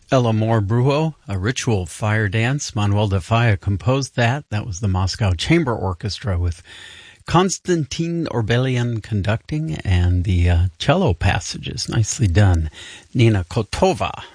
El Amor Brujo, a ritual fire dance. Manuel de Falla composed that. That was the Moscow Chamber Orchestra with Konstantin Orbelian conducting and the cello passages. Nicely done. Nina Kotova